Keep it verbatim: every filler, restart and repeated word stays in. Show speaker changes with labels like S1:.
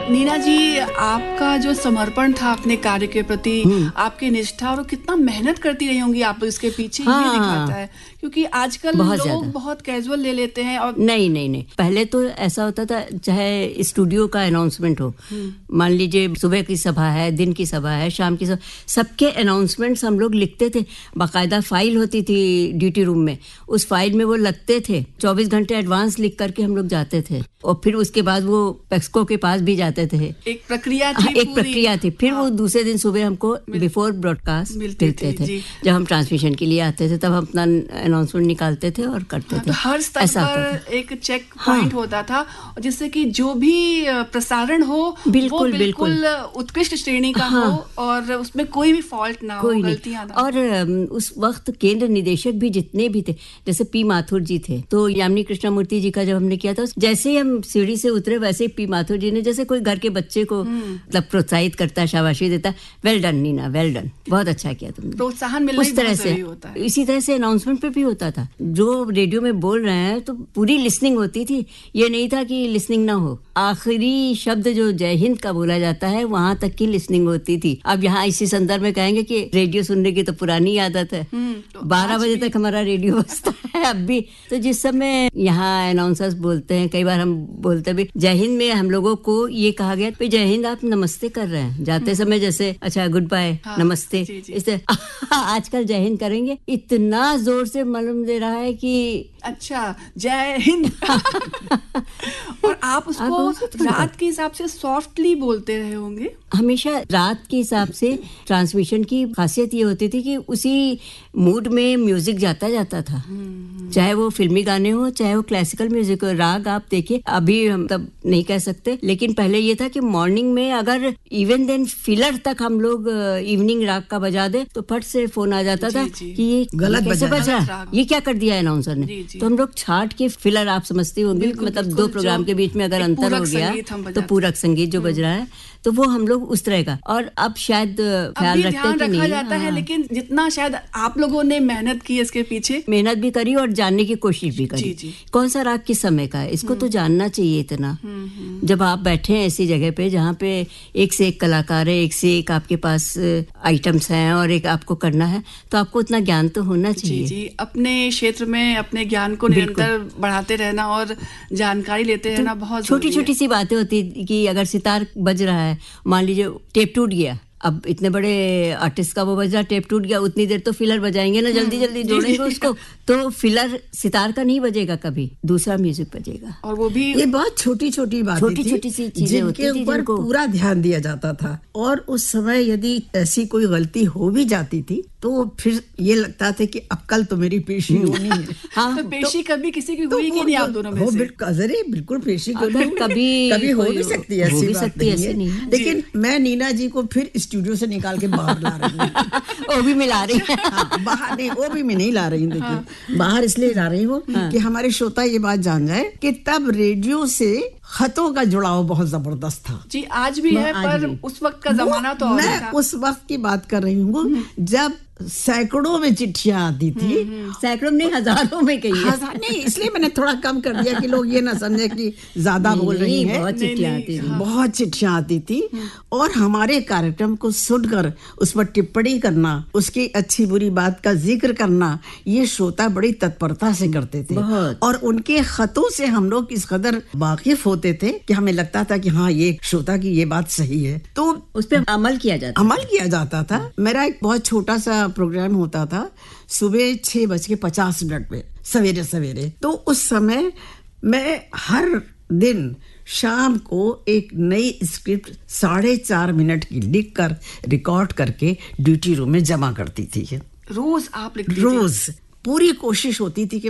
S1: नीना जी, आपका जो समर्पण था अपने कार्य के प्रति, आपकी निष्ठा, और कितना मेहनत करती रही होंगी आप इसके पीछे, हाँ, ये दिखाता है। क्योंकि आजकल बहुत लोग बहुत कैजुअल ले लेते हैं। और
S2: नहीं नहीं नहीं पहले तो ऐसा होता था, चाहे स्टूडियो का अनाउंसमेंट हो, मान लीजिए सुबह की सभा है, दिन की सभा है, शाम की सभा, सबके अनाउंसमेंट्स हम लोग लिखते थे। बाकायदा फाइल होती थी ड्यूटी रूम में, उस फाइल में वो लगते थे। चौबीस घंटे एडवांस लिख करके हम लोग जाते थे, और फिर उसके बाद वो पेक्सको के पास भी जाते थे।
S1: एक प्रक्रिया थी,
S2: एक प्रक्रिया थी। फिर हाँ। वो दूसरे दिन सुबह हमको बिफोर ब्रॉडकास्ट मिलते थे, थे। जब हम ट्रांसमिशन के लिए आते थे तब हम अपना अनाउंसमेंट निकालते थे और करते हाँ, थे।
S1: तो हर स्तर पर एक चेक पॉइंट हाँ। होता था, जिससे कि जो भी प्रसारण हो
S2: बिल्कुल,
S1: वो बिल्कुल, बिल्कुल उत्कृष्ट श्रेणी का हाँ। हो, और उसमें कोई भी फॉल्ट ना हो, गलतियां ना।
S2: और उस वक्त केंद्र निदेशक भी जितने भी थे, जैसे पी माथुर जी थे, तो यामिनी कृष्णमूर्ति जी का जब हमने किया था, जैसे ही हम सीढ़ी से उतरे वैसे ही पी माथुर जी ने, जैसे कोई घर के बच्चे को मतलब प्रोत्साहित करता है, शाबाशी देता है, well done Neena, well done, बहुत अच्छा किया तुमने।
S1: प्रोत्साहन मिलना
S2: उस तरह से
S1: होता है।
S2: इसी तरह से अनाउंसमेंट पे भी होता था, जो रेडियो में बोल रहे हैं तो पूरी लिसनिंग होती थी। ये नहीं था कि लिसनिंग ना हो, आखिरी शब्द जो जय हिंद का बोला जाता है वहां तक की लिसनिंग होती थी। अब यहाँ इसी संदर्भ में कहेंगे कि रेडियो सुनने की तो पुरानी आदत है, तो बारह बजे तक हमारा रेडियो बजता है अब भी। तो जिस समय यहाँ अनाउंसर्स बोलते हैं, कई बार हम बोलते भी जय हिंद में, हम लोगों को ये कहा गया कि जय हिंद आप नमस्ते कर रहे हैं जाते समय, जैसे अच्छा गुड बाय, हाँ, नमस्ते, इससे आजकल जय हिंद करेंगे, इतना जोर से मालूम दे रहा है कि
S1: अच्छा जय हिंद और आप उसको रात के हिसाब से सॉफ्टली बोलते रहे होंगे।
S2: हमेशा रात के हिसाब से ट्रांसमिशन की खासियत ये होती थी कि उसी मूड में म्यूजिक जाता जाता था, चाहे वो फिल्मी गाने हो, चाहे वो क्लासिकल म्यूजिक हो। राग आप देखिए, अभी हम तब नहीं कह सकते, लेकिन पहले ये था कि मॉर्निंग में अगर इवन देन फिलर तक हम लोग इवनिंग राग का बजा दे तो फट से फोन आ जाता था कि ये गलत कैसे बजा, ये क्या कर दिया अनाउंसर ने। तो हम लोग छाट के फिलर, आप समझती होंगी, मतलब दो प्रोग्राम के बीच में अगर अंतर हो गया तो पूरक संगीत जो बज रहा है, तो वो हम लोग उस तरह का। और अब शायद ख्याल रखते
S1: ध्यान रखा जाता है, लेकिन जितना शायद आप लोगों ने मेहनत की इसके पीछे,
S2: मेहनत भी करी और जानने की कोशिश भी करी, जी, जी। कौन सा राग किस समय का है, इसको तो जानना चाहिए इतना। जब आप बैठे हैं ऐसी जगह पे जहाँ पे एक से एक कलाकार है, एक से एक आपके पास आइटम्स हैं, और एक आपको करना है, तो आपको उतना ज्ञान तो होना चाहिए।
S1: जी, जी। अपने क्षेत्र में अपने ज्ञान को निरंतर बढ़ाते रहना और जानकारी लेते रहना बहुत
S2: छोटी छोटी सी बातें होती कि अगर सितार बज रहा है, मान लीजिए टेप टूट गया, अब इतने बड़े आर्टिस्ट का वो बजा, टेप टूट गया, उतनी देर तो फिलर बजाएंगे ना, जल्दी जल्दी जोड़ेंगे उसको, तो फिलर सितार का नहीं बजेगा, कभी दूसरा म्यूजिक बजेगा।
S1: और वो भी
S3: ये बहुत छोटी छोटी बातें,
S2: छोटी छोटी सी चीजें
S3: जिनके ऊपर पूरा ध्यान दिया जाता था। और उस समय यदि ऐसी कोई गलती हो भी जाती थी तो फिर ये लगता था कि अब कल तो मेरी पेशी होनी है।
S1: हाँ, तो पेशी तो, कभी किसी की हुई कि नहीं आप दोनों में से?
S3: अरे बिल्कुल पेशी
S2: कभी
S3: कभी हो भी सकती है, ऐसी बात नहीं है। लेकिन मैं नीना जी को फिर स्टूडियो से निकाल के बाहर ला रही हूँ।
S2: वो भी मिला रही है।
S3: हाँ, बाहर नहीं, वो भी मैं नहीं ला रही हूँ। देखिए हाँ। बाहर इसलिए ला रही हूँ हाँ। कि हमारे श्रोता ये बात जान जाए कि तब रेडियो से खतों का जुड़ाव बहुत जबरदस्त था।
S1: जी, आज भी है, पर भी। उस वक्त का जमाना तो और
S3: मैं उस वक्त की बात कर रही हूँ जब सैकड़ों में चिट्ठियां आती थी,
S2: सैकड़ों में हजारों में कही
S3: हजार नहीं, इसलिए मैंने थोड़ा कम कर दिया कि लोग ये ना समझे कि ज्यादा बोल रही हैं।
S2: बहुत चिट्ठियां आती थी,
S3: बहुत चिट्ठियां आती थी, और हमारे कार्यक्रम को सुनकर उस पर टिप्पणी करना, उसकी अच्छी बुरी बात का जिक्र करना, ये श्रोता बड़ी तत्परता से करते थे। और उनके खतों से हम लोग इस कदर वाकिफ होते थे कि हमें लगता था कि हाँ, ये श्रोता की ये बात सही है, तो
S2: उस पर अमल किया जाता
S3: अमल किया जाता था। मेरा एक बहुत छोटा सा प्रोग्राम होता था सुबह छह बज के पचास मिनट में, सवेरे सवेरे। तो उस समय मैं हर दिन शाम को एक नई स्क्रिप्ट साढ़े चार मिनट की लिख कर रिकॉर्ड करके ड्यूटी रूम में जमा करती थी।
S1: रोज आप लिखती थी?
S3: रोज पूरी कोशिश होती थी कि